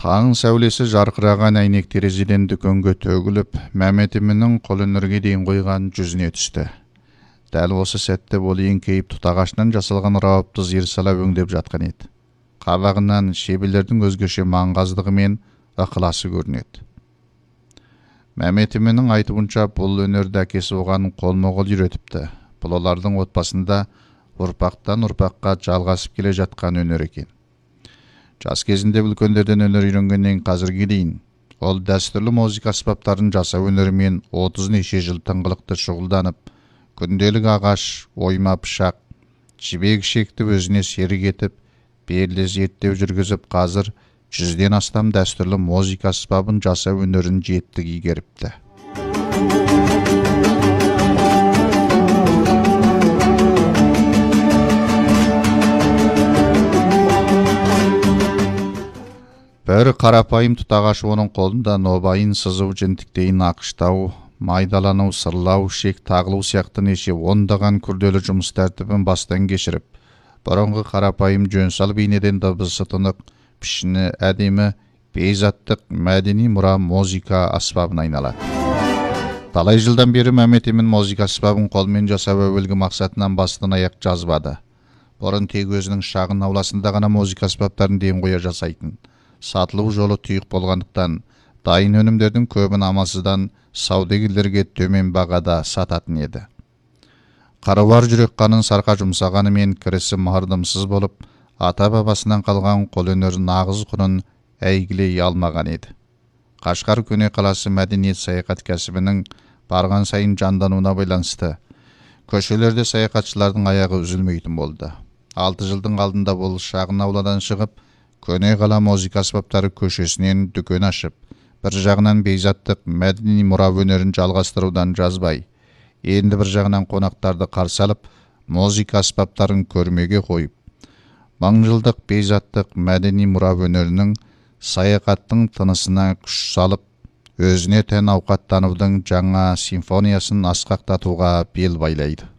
Таң сәулесі жарқыраған әйнек терезеден дүкенге төгіліп, Мәмет Еміннің қол өнерге дейін қойған жүзіне түсті. Дәл осы сәтте ол еңкейіп тұтағашынан жасалған рауапты зер-сала өңдеп жатқан еді. Қабағынан шебелердің өзгеше маңғаздығы мен ықыласы көрінеді. Мәмет Еміннің айтуынша бұл өнерді әкесі оған қолма-қол үйретіпті. Бұл олардың отбасында ұрпақтан ұрпаққа жалғасып келе жатқан өнер екен. Жас кезінде үлкендерден өнер үйренгеннен қазірге дейін ол дәстүрлі музыка аспаптарын жасау өнерімен 30 неше жыл тыңғылықты шұғылданып, күнделік ағаш, ойма пышақ, жібек ішекті өзіне серік етіп, белді зерттеу жүргізіп, қазір 100-ден астам дәстүрлі музыка аспабын жасау өнерін жетік игеріпті. Бір қарапайым тұтағаш оның қолында нобайын сызу, жентіктейін ақыштау, майдалану, сырлау, шек тағылу сияқты неше ондаған күрделі жұмыс тәртібін бастан кешіріп, бұрынғы қарапайым жөнсал бейнеден дыбысы тұнық, пішіні әдемі, бейзаттық мәдени мұра музыка аспабына айналады. Талай жылдан бері Мәмет Емін музыка аспабын қолмен жасау әуелгі мақсатынан бастан аяқ жазбады. Бұрын тек өзінің шағын ауласында ғана музыка аспаптарын ден қоя жасайтын. Сатылу жолы тұйық болғандықтан, дайын өнімдердің көбін амалсыздан саудагерлерге төмен бағада сататын еді. Қаруар жүрек қанын сарқа жұмсағанымен кірісі мардымсыз болып, ата-бабасынан қалған қолөнер нағыз құнын әйгілей алмаған еді. Қашқар көне қаласы мәдениет саяхат кәсібінің барған сайын жандануына байланысты. Көшелерде саяхатшылардың аяғы үзілмейтін болды. 6 жылдың алдында бұл шағын ауладан шығып, көне қала музыка аспаптары көшесінен дүкен ашып, бір жағынан бейзаттық мәдени мұра өнерін жалғастырудан жазбай, енді бір жағынан қонақтарды қарсы алып, музыка аспаптарын көрмеге қойып, мыңжылдық бейзаттық мәдени мұра өнерінің саяхаттың тынысына күш салып, өзіне тән ауқаттанудың жаңа симфониясын асқақтатуға бел байлайды.